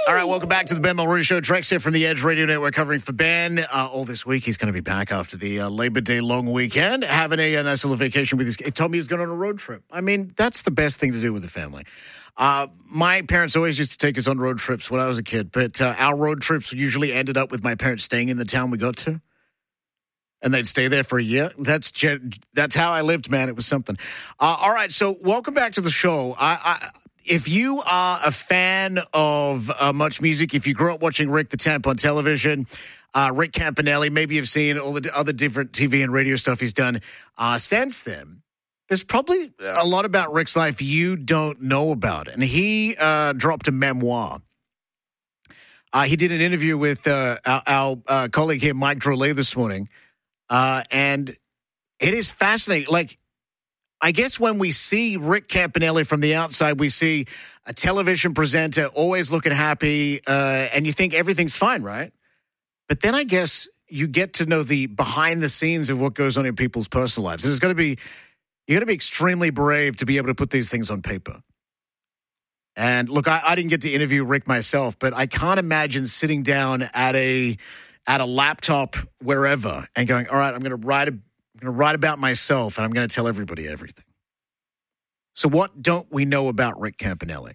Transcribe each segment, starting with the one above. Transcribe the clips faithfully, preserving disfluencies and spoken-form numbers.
All right, welcome back to the Ben Mulrooney Show. Drex here from the Edge Radio Network covering for Ben. Uh, all this week, he's going to be back after the uh, Labor Day long weekend, having a, a nice little vacation with his He told me he was going on a road trip. I mean, that's the best thing to do with the family. Uh, my parents always used to take us on road trips when I was a kid, but uh, our road trips usually ended up with my parents staying in the town we got to. And they'd stay there for a year. That's that's how I lived, man. It was something. Uh, all right, so welcome back to the show. I, I, if you are a fan of uh, much music, if you grew up watching Rick the Temp on television, uh, Rick Campanelli, maybe you've seen all the other different T V and radio stuff he's done uh, since then, there's probably a lot about Rick's life you don't know about. And he uh, dropped a memoir. Uh, he did an interview with uh, our, our uh, colleague here, Mike Drolet, this morning. Uh, and it is fascinating. Like, I guess when we see Rick Campanelli from the outside, we see a television presenter always looking happy, uh, and you think everything's fine, right? But then I guess you get to know the behind the scenes of what goes on in people's personal lives. And it's got to be, you got to be extremely brave to be able to put these things on paper. And look, I, I didn't get to interview Rick myself, but I can't imagine sitting down at a at a laptop wherever and going, all right, I'm going to write a, I'm going to write about myself and I'm going to tell everybody everything. So what don't we know about Rick Campanelli?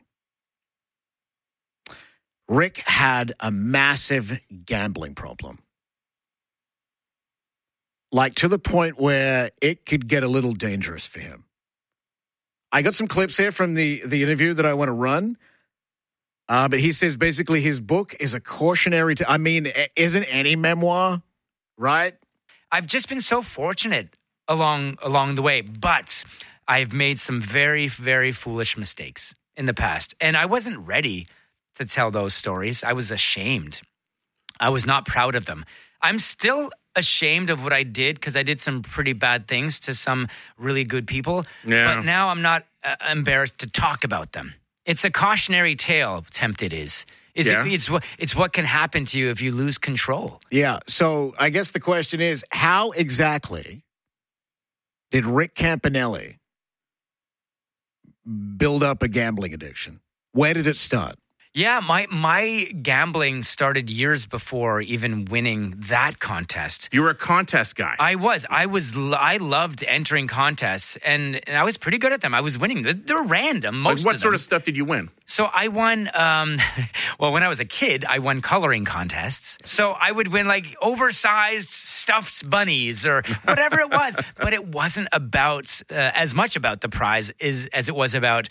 Rick had a massive gambling problem. Like to the point where it could get a little dangerous for him. I got some clips here from the, the interview that I want to run. Uh, but he says basically his book is a cautionary. T- I mean, isn't any memoir, right? I've just been so fortunate along along the way, but I've made some very, very foolish mistakes in the past. And I wasn't ready to tell those stories. I was ashamed. I was not proud of them. I'm still ashamed of what I did because I did some pretty bad things to some really good people. Yeah. But now I'm not uh, embarrassed to talk about them. It's a cautionary tale, Tempt it is. Is yeah. it, it's, what, it's what can happen to you if you lose control. Yeah, so I guess the question is, how exactly did Rick Campanelli build up a gambling addiction? Where did it start? Yeah, my my gambling started years before even winning that contest. You were a contest guy. I was. I was. I loved entering contests, and, and I was pretty good at them. I was winning. They're, they're random, most like what of sort them. of stuff did you win? So I won, um, well, when I was a kid, I won coloring contests. So I would win like oversized stuffed bunnies or whatever it was. But it wasn't about uh, as much about the prize as, as it was about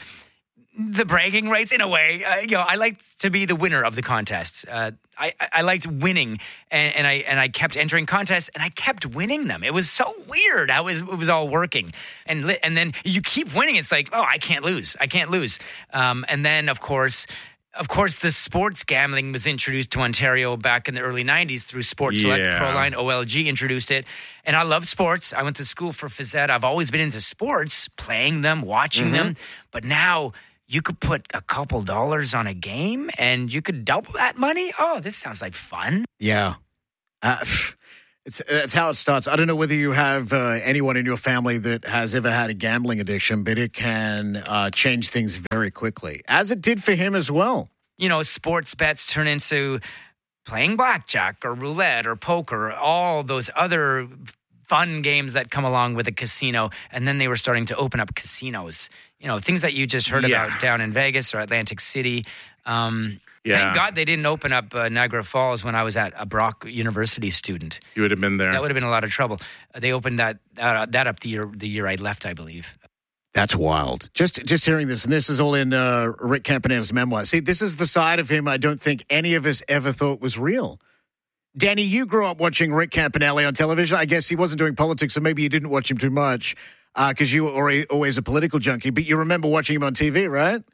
the bragging rights in a way. Uh, you know, I liked to be the winner of the contest. Uh, I, I liked winning, and, and I and I kept entering contests, and I kept winning them. It was so weird. I was it was all working, and li- and then you keep winning. It's like, oh, I can't lose. I can't lose. Um, and then of course. Of course, the sports gambling was introduced to Ontario back in the early nineties through Sports Select Yeah. Proline. O L G introduced it. And I love sports. I went to school for phys ed. I've always been into sports, playing them, watching Mm-hmm. them. But now you could put a couple dollars on a game and you could double that money. Oh, this sounds like fun. Yeah. Uh, it's that's how it starts. I don't know whether you have uh, anyone in your family that has ever had a gambling addiction, but it can uh, change things very quickly, as it did for him as well. You know, sports bets turn into playing blackjack or roulette or poker, all those other fun games that come along with a casino. And then they were starting to open up casinos, you know, things that you just heard Yeah. about down in Vegas or Atlantic City. Um, Yeah. Thank God they didn't open up uh, Niagara Falls when I was at a Brock University student. You would have been there. That would have been a lot of trouble. Uh, they opened that uh, that up the year the year I left, I believe. That's wild. Just just hearing this, and this is all in uh, Rick Campanelli's memoir. See, this is the side of him I don't think any of us ever thought was real. Danny, you grew up watching Rick Campanelli on television. I guess he wasn't doing politics, so maybe you didn't watch him too much because uh, you were already, always a political junkie. But you remember watching him on T V, right?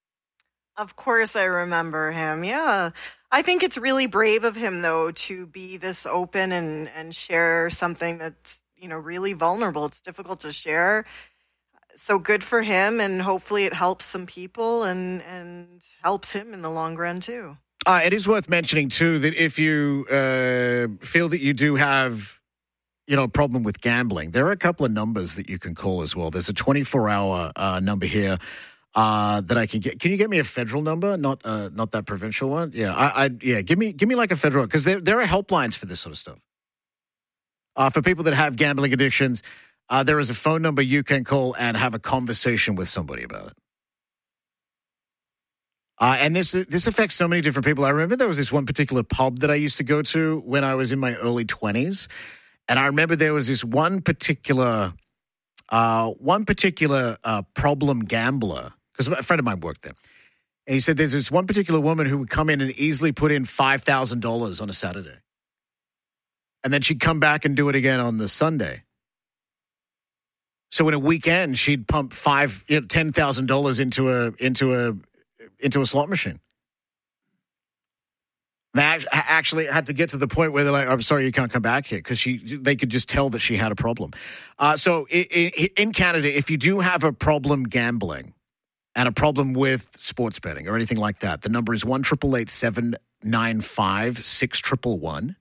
Of course I remember him, yeah. I think it's really brave of him, though, to be this open and, and share something that's, you know, really vulnerable. It's difficult to share. So good for him, and hopefully it helps some people and, and helps him in the long run, too. Uh, it is worth mentioning, too, that if you uh, feel that you do have, you know, a problem with gambling, there are a couple of numbers that you can call as well. There's a twenty-four hour uh, number here. uh, that I can get. Can you get me a federal number, not uh, not that provincial one? Yeah, I, I yeah, give me give me like a federal, because there there are helplines for this sort of stuff. Uh, for people that have gambling addictions, uh, there is a phone number you can call and have a conversation with somebody about it. Uh, and this this affects so many different people. I remember there was this one particular pub that I used to go to when I was in my early twenties, and I remember there was this one particular uh, one particular uh, problem gambler, because a friend of mine worked there, and he said there's this one particular woman who would come in and easily put in five thousand dollars on a Saturday, and then she'd come back and do it again on the Sunday. So in a weekend, she'd pump five, you know, ten thousand dollars into a into a into a slot machine. They actually had to get to the point where they're like, "I'm sorry, you can't come back here," because she they could just tell that she had a problem. Uh, so in Canada, if you do have a problem gambling and a problem with sports betting or anything like that, the number is one triple eight seven nine five six triple one.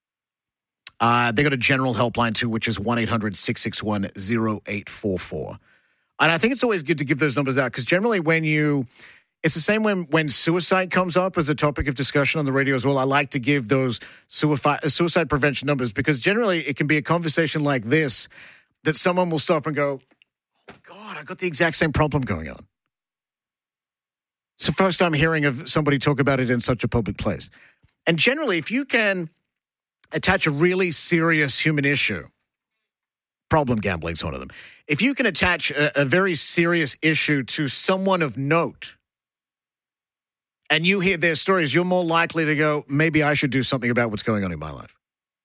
Uh, they got a general helpline too, which is one eight hundred six six one zero eight four four. And I think it's always good to give those numbers out, because generally when you, it's the same when, when suicide comes up as a topic of discussion on the radio as well. I like to give those suicide, suicide prevention numbers, because generally it can be a conversation like this that someone will stop and go, "Oh God, I got the exact same problem going on." It's the first time hearing of somebody talk about it in such a public place. And generally, if you can attach a really serious human issue, problem gambling is one of them. If you can attach a, a very serious issue to someone of note, and you hear their stories, you're more likely to go, maybe I should do something about what's going on in my life.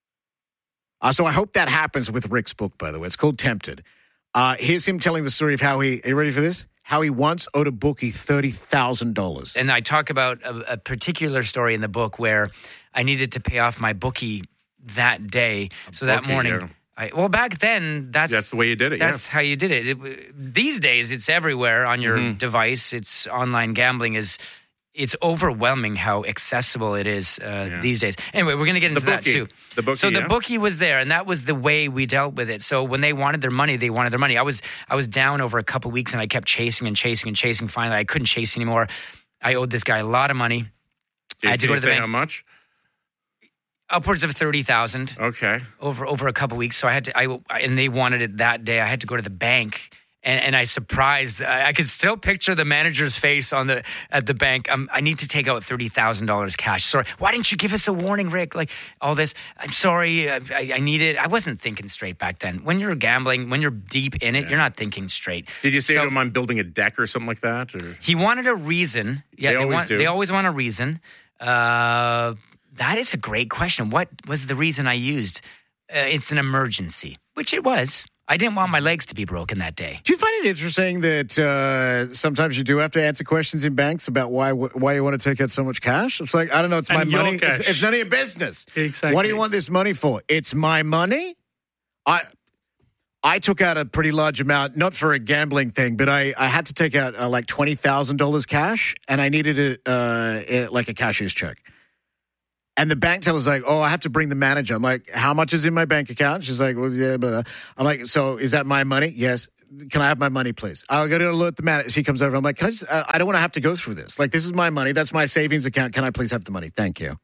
Uh, so I hope that happens with Rick's book, by the way. It's called Tempted. Uh, here's him telling the story of how he, are you ready for this? How he once owed a bookie thirty thousand dollars. And I talk about a, a particular story in the book where I needed to pay off my bookie that day. A so bookie, that morning, yeah. I, well, back then, that's that's the way you did it. That's yeah. how you did it. it. These days, it's everywhere on your mm-hmm. device. It's online gambling is. It's overwhelming how accessible it is uh, yeah. these days. Anyway, we're going to get into that too. The bookie, so the yeah. bookie was there, and that was the way we dealt with it. So when they wanted their money, they wanted their money. I was I was down over a couple of weeks, and I kept chasing and chasing and chasing. Finally, I couldn't chase anymore. I owed this guy a lot of money. Did, I had to did go you to the say bank. How much? Upwards of thirty thousand. Okay. Over over a couple of weeks. So I had to. I and they wanted it that day. I had to go to the bank. And, and I surprised. I could still picture the manager's face on the at the bank. Um, I need to take out thirty thousand dollars cash. Sorry, why didn't you give us a warning, Rick? Like all this. I'm sorry. I, I need it. I wasn't thinking straight back then. When you're gambling, when you're deep in it, yeah. you're not thinking straight. Did you say so, to him, "I'm building a deck" or something like that? Or? He wanted a reason. Yeah, they, they always want, do. They always want a reason. Uh, that is a great question. What was the reason I used? Uh, it's an emergency, which it was. I didn't want my legs to be broken that day. Do you find it interesting that uh, sometimes you do have to answer questions in banks about why why you want to take out so much cash? It's like, I don't know, it's my and money. It's, it's none of your business. Exactly. What do you want this money for? It's my money? I I took out a pretty large amount, not for a gambling thing, but I, I had to take out uh, like twenty thousand dollars cash, and I needed it uh, like a cashier's check. And the bank teller's like, "Oh, I have to bring the manager." I'm like, "How much is in my bank account?" She's like, "Well, yeah." Blah, blah. I'm like, "So is that my money?" "Yes." "Can I have my money, please?" "I'll go to alert the manager." She comes over. I'm like, "Can I just? Uh, I don't want to have to go through this. Like, this is my money. That's my savings account. Can I please have the money? Thank you."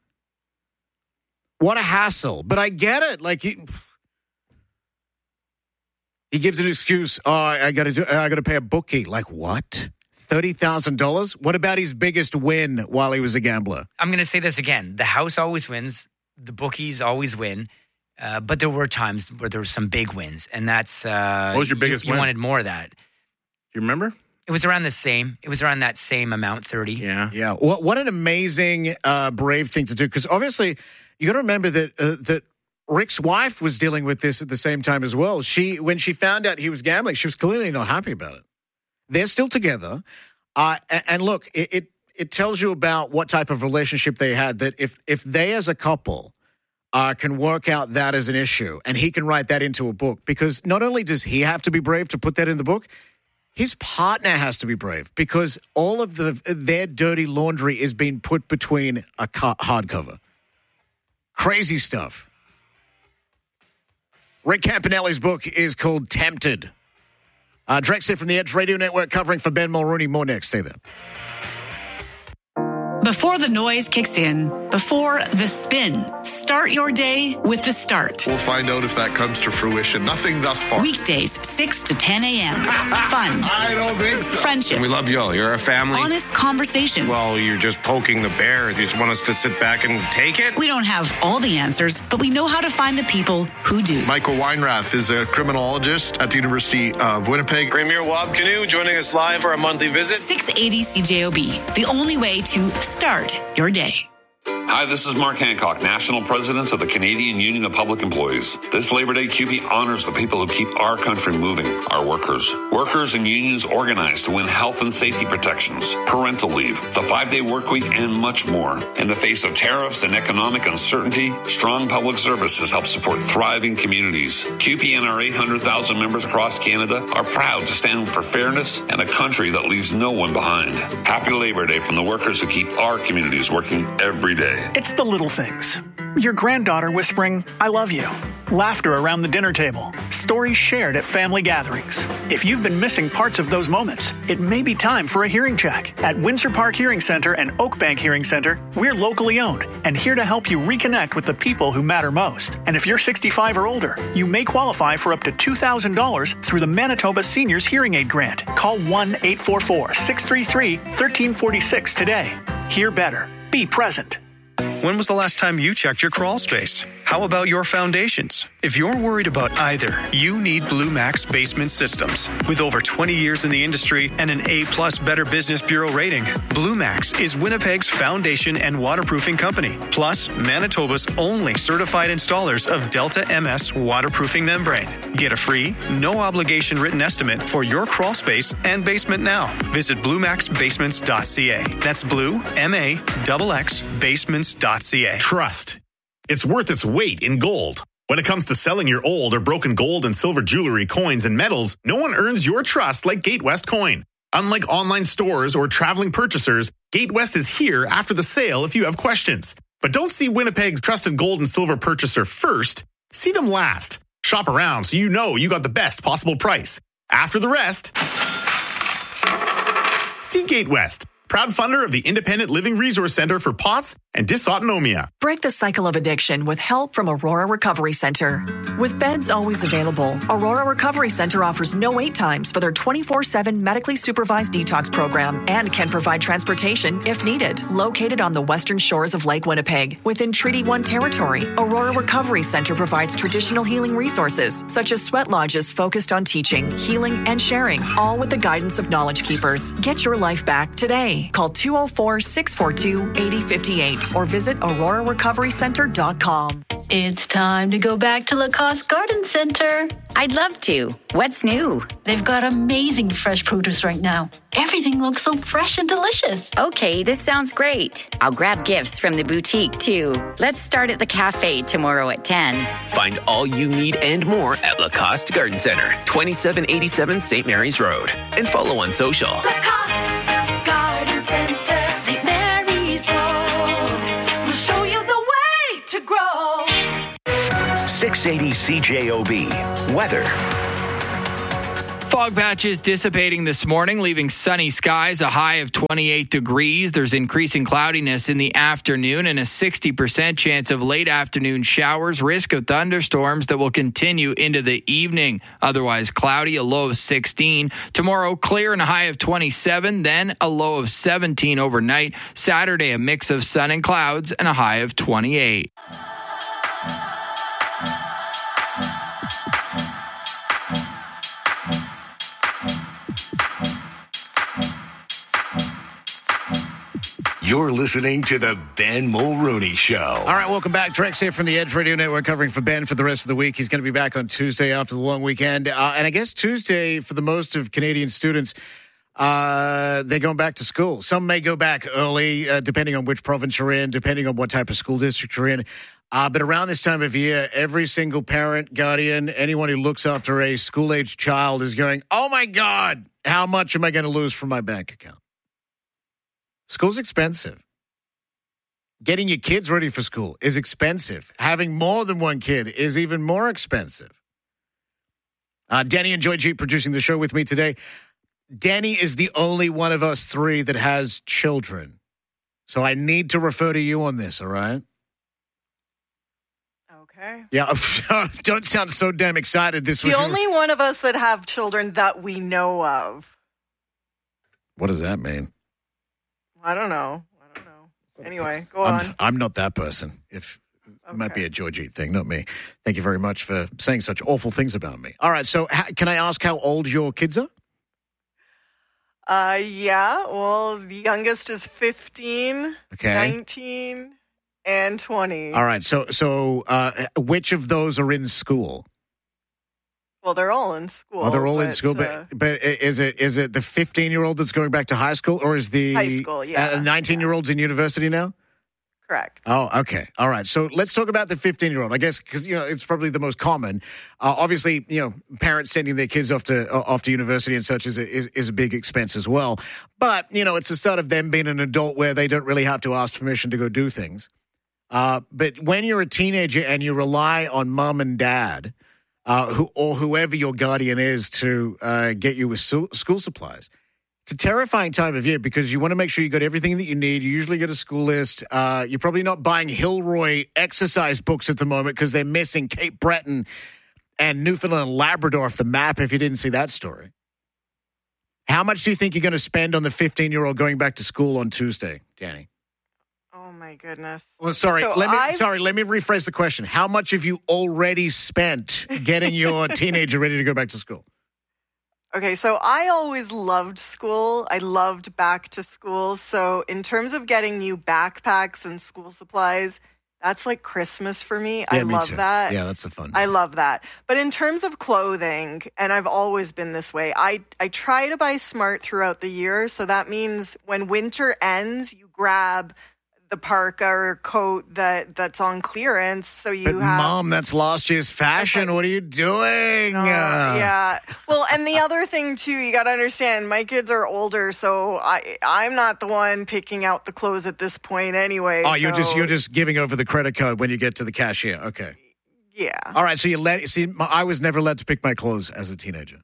What a hassle! But I get it. Like he, he gives an excuse. "Oh, I got to do. I got to pay a bookie." Like what? thirty thousand dollars? What about his biggest win while he was a gambler? I'm going to say this again. The house always wins. The bookies always win. Uh, but there were times where there were some big wins. And that's... Uh, what was your biggest you, you win? You wanted more of that. Do you remember? It was around the same. It was around that same amount, thirty. Yeah. Yeah. What, what an amazing, uh, brave thing to do. Because obviously, you got to remember that uh, that Rick's wife was dealing with this at the same time as well. She, when she found out he was gambling, she was clearly not happy about it. They're still together. Uh, and, and look, it, it it tells you about what type of relationship they had, that if, if they as a couple uh, can work out that as an issue, and he can write that into a book, because not only does he have to be brave to put that in the book, his partner has to be brave, because all of the their dirty laundry is being put between a hardcover. Crazy stuff. Rick Campanelli's book is called Tempted. Uh, Drex here from the Edge Radio Network covering for Ben Mulrooney. More next. Stay there. Before the noise kicks in, before the spin, start your day with The Start. We'll find out if that comes to fruition. Nothing thus far. Weekdays, six to ten a.m. Fun. I don't think so. Friendship. We love you all. You're a family. Honest conversation. Well, you're just poking the bear. You just want us to sit back and take it? We don't have all the answers, but we know how to find the people who do. Michael Weinrath is a criminologist at the University of Winnipeg. Premier Wab Canoe joining us live for a monthly visit. six eighty C J O B, the only way to start your day. Hi, this is Mark Hancock, National President of the Canadian Union of Public Employees. This Labor Day, C U P E honors the people who keep our country moving, our workers. Workers and unions organize to win health and safety protections, parental leave, the five-day work week, and much more. In the face of tariffs and economic uncertainty, strong public services help support thriving communities. C U P E and our eight hundred thousand members across Canada are proud to stand for fairness and a country that leaves no one behind. Happy Labor Day from the workers who keep our communities working every day. It's the little things. Your granddaughter whispering, "I love you." Laughter around the dinner table. Stories shared at family gatherings. If you've been missing parts of those moments, it may be time for a hearing check. At Windsor Park Hearing Center and Oakbank Hearing Center, we're locally owned and here to help you reconnect with the people who matter most. And if you're sixty-five or older, you may qualify for up to two thousand dollars through the Manitoba Seniors Hearing Aid Grant. Call one eight four four, six three three, one three four six today. Hear better. Be present. When was the last time you checked your crawl space? How about your foundations? If you're worried about either, you need Blue Max Basement Systems. With over twenty years in the industry and an A-plus Better Business Bureau rating, Blue Max is Winnipeg's foundation and waterproofing company, plus Manitoba's only certified installers of Delta M S waterproofing membrane. Get a free, no-obligation written estimate for your crawl space and basement now. Visit blue max basements dot c a. That's blue, M A X X, basements dot c a. Trust. It's worth its weight in gold. When it comes to selling your old or broken gold and silver jewelry, coins, and metals, no one earns your trust like Gatewest Coin. Unlike online stores or traveling purchasers, Gatewest is here after the sale if you have questions. But don't see Winnipeg's trusted gold and silver purchaser first. See them last. Shop around so you know you got the best possible price. After the rest, see Gatewest, proud funder of the Independent Living Resource Center for P O T S and Dysautonomia. Break the cycle of addiction with help from Aurora Recovery Center. With beds always available, Aurora Recovery Center offers no wait times for their twenty-four seven medically supervised detox program and can provide transportation if needed. Located on the western shores of Lake Winnipeg, within Treaty one territory, Aurora Recovery Center provides traditional healing resources such as sweat lodges focused on teaching, healing, and sharing, all with the guidance of Knowledge Keepers. Get your life back today. Call two oh four, six four two, eight oh five eight or visit aurora recovery center dot com. It's time to go back to Lacoste Garden Center. I'd love to. What's new? They've got amazing fresh produce right now. Everything looks so fresh and delicious. Okay, this sounds great. I'll grab gifts from the boutique, too. Let's start at the cafe tomorrow at ten. Find all you need and more at Lacoste Garden Center, twenty-seven eighty-seven Saint Mary's Road. And follow on social. Lacoste Garden Center, Saint Mary's Road. We'll show you the way to grow. six eighty C J O B. Weather. Fog patches dissipating this morning, leaving sunny skies, a high of twenty-eight degrees. There's increasing cloudiness in the afternoon and a sixty percent chance of late afternoon showers, risk of thunderstorms that will continue into the evening. Otherwise cloudy, a low of sixteen. Tomorrow, clear and a high of twenty-seven, then a low of seventeen overnight. Saturday, a mix of sun and clouds and a high of twenty-eight. You're listening to the Ben Mulrooney Show. All right, welcome back. Drex here from the Edge Radio Network covering for Ben for the rest of the week. He's going to be back on Tuesday after the long weekend. Uh, and I guess Tuesday, for the most of Canadian students, uh, they're going back to school. Some may go back early, uh, depending on which province you're in, depending on what type of school district you're in. Uh, but around this time of year, every single parent, guardian, anyone who looks after a school-aged child is going, oh, my God, how much am I going to lose from my bank account? School's expensive. Getting your kids ready for school is expensive. Having more than one kid is even more expensive. Uh, Danny and Joy G producing the show with me today. Danny is the only one of us three that has children. So I need to refer to you on this, all right? Okay. Yeah, don't sound so damn excited. This The was your- only one of us that have children that we know of. What does that mean? I don't know. I don't know. Anyway, go I'm, on. I'm not that person. If it might be a Georgie thing, not me. Thank you very much for saying such awful things about me. All right, so ha- can I ask how old your kids are? Uh, yeah. Well, the youngest is fifteen, Okay. nineteen, and twenty. All right, so so uh, which of those are in school? Well, they're all in school. Oh, they're all in but, school, but uh, but is it is it the fifteen-year-old that's going back to high school, or is the High school, yeah. uh, nineteen-year-old's in university now? correct. Oh, okay. All right. So let's talk about the fifteen-year-old, I guess, because, you know, it's probably the most common. Uh, obviously, you know, parents sending their kids off to uh, off to university and such is a, is, is a big expense as well. But, you know, it's the start of them being an adult where they don't really have to ask permission to go do things. Uh, but when you're a teenager and you rely on mom and dad, uh, who or whoever your guardian is to uh, get you with su- school supplies, it's a terrifying time of year because you want to make sure you got everything that you need. You usually get a school list. Uh, you're probably not buying Hilroy exercise books at the moment because they're missing Cape Breton and Newfoundland and Labrador off the map if you didn't see that story. How much do you think you're going to spend on the fifteen-year-old going back to school on Tuesday, Danny? Oh, my goodness. Well, sorry, So let me I've- sorry, let me rephrase the question. How much have you already spent getting your teenager ready to go back to school? Okay, so I always loved school. I loved back to school. So in terms of getting new backpacks and school supplies, that's like Christmas for me. I Yeah, me love too. that. Yeah, that's the fun. I love that. But in terms of clothing, and I've always been this way, I, I try to buy smart throughout the year. So that means when winter ends, you grab the parka or coat that, that's on clearance. So you But have... Mom, that's last year's fashion. What are you doing? Uh, yeah. Well, and the other thing too, you got to understand, my kids are older, so I I'm not the one picking out the clothes at this point anyway. Oh, you're just so- you're just giving over the credit card when you get to the cashier. Okay. yeah. All right. So you let see. my- I was never allowed to pick my clothes as a teenager.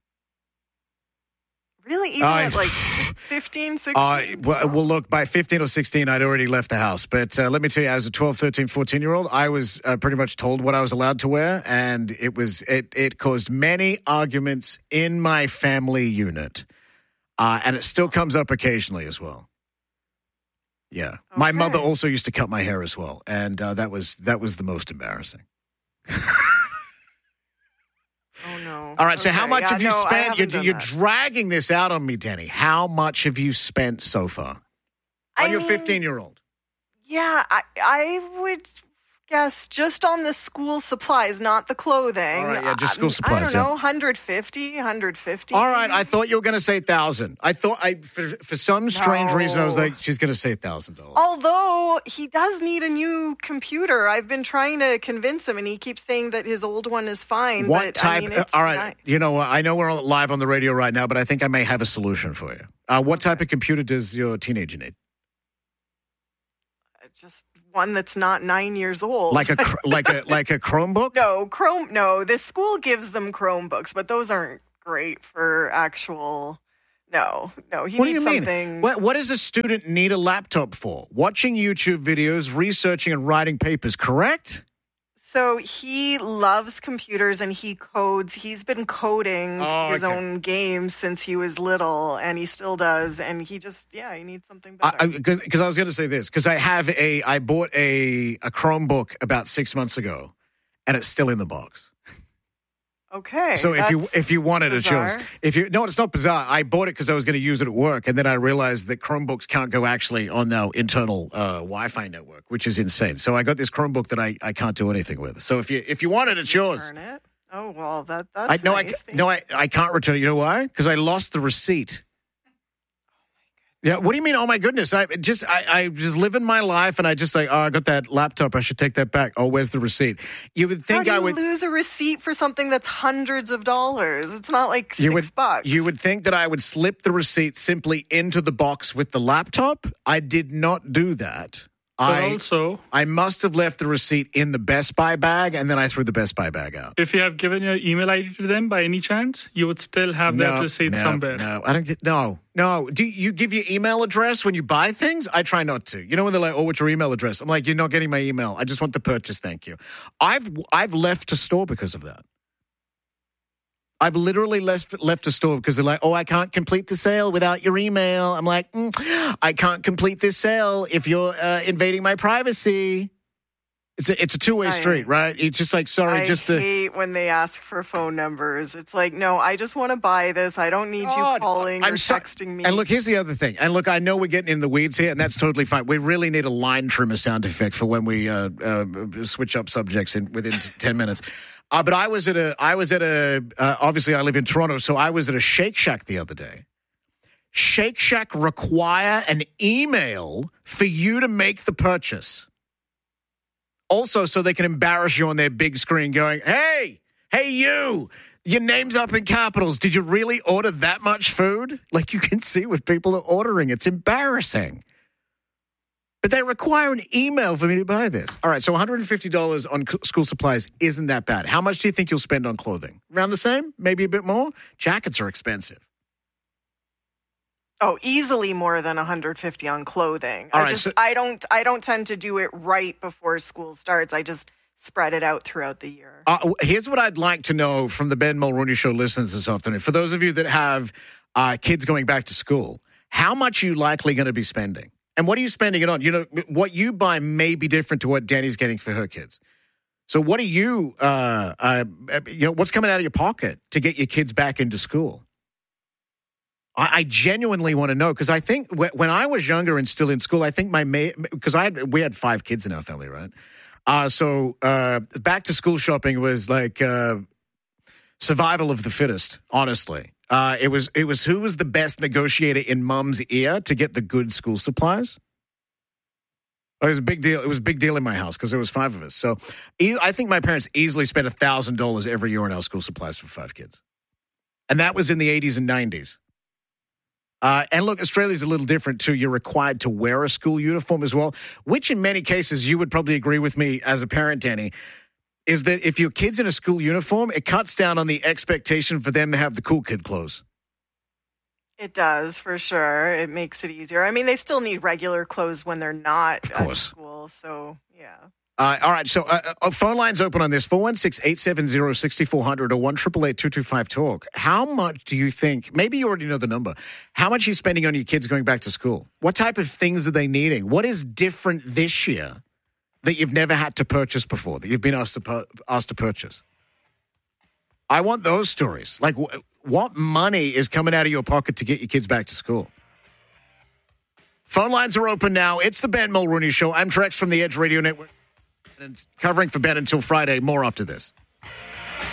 Really, even I- at like fifteen, sixteen? Uh, well, well, look, by fifteen or sixteen, I'd already left the house. But uh, let me tell you, as a twelve, thirteen, fourteen-year-old, I was uh, pretty much told what I was allowed to wear. And it was it, it caused many arguments in my family unit. Uh, and it still comes up occasionally as well. Yeah. My mother also used to cut my hair as well. And uh, that was that was the most embarrassing. Oh, no. All right, so how Okay, much yeah, have you no, I spent? haven't You're, done you're that. dragging this out on me, Danny. How much have you spent so far on I your mean, fifteen-year-old? Yeah, I, I would guess just on the school supplies, not the clothing. All right, yeah, just school I- supplies, I don't yeah. know, one hundred fifty, one hundred fifty. All right, I thought you were going to say one thousand. I thought, I for, for some strange reason, I was No. like, she's going to say one thousand dollars. Although he does need a new computer. I've been trying to convince him, and he keeps saying that his old one is fine. What but, type? I mean, uh, it's all right, not- you know, what, I know we're live on the radio right now, but I think I may have a solution for you. Uh, what type of computer does your teenager need? just one that's not nine years old. Like a cr- like a like a Chromebook? No, Chrome. No, the school gives them Chromebooks, but those aren't great for actual. No, no. He What do needs you something. mean? What, what does a student need a laptop for? Watching YouTube videos, researching, and writing papers, correct? So he loves computers and he codes. He's been coding Oh, his okay. own games since he was little, and he still does. And he just, yeah, he needs something better. Because I, I was going to say this, because I have a, I bought a, a Chromebook about six months ago, and it's still in the box. okay. So if you that's if you wanted a choice, bizarre. if you no, it's not bizarre. I bought it because I was going to use it at work, and then I realized that Chromebooks can't go actually on our internal uh, Wi-Fi network, which is insane. So I got this Chromebook that I, I can't do anything with. So if you if you want it, it's yours. Return it. Oh well, that that's I no, I nice. no, I I can't return it. You know why? Because I lost the receipt. Yeah, what do you mean? Oh my goodness! I just I, I just living my life, and I just like, oh, I got that laptop. I should take that back. Oh, where's the receipt? You would think How do I you would. lose a receipt for something that's hundreds of dollars? It's not like six You would bucks. you would think that I would slip the receipt simply into the box with the laptop. I did not do that. I also, I must have left the receipt in the Best Buy bag, and then I threw the Best Buy bag out. if you have given your email I D to them by any chance, you would still have that No, receipt no, somewhere. No, I don't get. No, no. Do you give your email address when you buy things? I try not to. You know when they're like, "Oh, what's your email address?" I'm like, "You're not getting my email. I just want the purchase. Thank you." I've I've left a store because of that. I've literally left left a store because they're like, "Oh, I can't complete the sale without your email." I'm like, mm, "I can't complete this sale if you're uh, invading my privacy." It's a, it's a two way I- street, right? It's just like, sorry, I just the. hate when they ask for phone numbers. It's like, no, I just want to buy this. I don't need you calling or so- texting me. And look, here's the other thing. And look, I know we're getting in the weeds here, and that's totally fine. We really need a line trimmer sound effect for when we uh, uh, switch up subjects in within t- ten minutes. Uh, but I was at a, I was at a, uh, obviously I live in Toronto, so I was at a Shake Shack the other day. Shake Shack require an email for you to make the purchase. Also, so they can embarrass you on their big screen going, hey, hey, you, your name's up in capitals. Did you really order that much food? Like you can see what people are ordering. It's embarrassing. But they require an email for me to buy this. All right, so one hundred fifty dollars on c- school supplies isn't that bad. How much do you think you'll spend on clothing? Around the same? Maybe a bit more? Jackets are expensive. Oh, easily more than one hundred fifty on clothing. All I right, just so- I don't I don't tend to do it right before school starts. I just spread it out throughout the year. Uh, here's what I'd like to know from the Ben Mulrooney Show listeners this afternoon. For those of you that have uh, kids going back to school, how much are you likely going to be spending? And what are you spending it on? You know, what you buy may be different to what Danny's getting for her kids. So what are you, uh, uh, you know, what's coming out of your pocket to get your kids back into school? I, I genuinely want to know because I think wh- when I was younger and still in school, I think my, because I had, we had five kids in our family, right? Uh, so uh, back to school shopping was like uh, survival of the fittest, honestly. Uh, it was it was who was the best negotiator in mom's ear to get the good school supplies. It was a big deal. It was a big deal in my house because there was five of us. So e- I think my parents easily spent one thousand dollars every year on our school supplies for five kids. And that was in the eighties and nineties. Uh, and look, Australia's a little different too. You're required to wear a school uniform as well, which in many cases you would probably agree with me as a parent, Danny, is that if your kid's in a school uniform, it cuts down on the expectation for them to have the cool kid clothes. It does, for sure. It makes it easier. I mean, they still need regular clothes when they're not Of at course. school, so yeah. Uh, all right, so uh, uh, phone lines open on this, four one six, eight seven zero, six four zero zero or one eight eight eight, two two five, talk. How much do you think, maybe you already know the number, how much are you spending on your kids going back to school? What type of things are they needing? What is different this year that you've never had to purchase before, that you've been asked to, pu- asked to purchase? I want those stories. Like, wh- what money is coming out of your pocket to get your kids back to school? Phone lines are open now. It's the Ben Mulrooney Show. I'm Trex from the Edge Radio Network. And covering for Ben until Friday. More after this.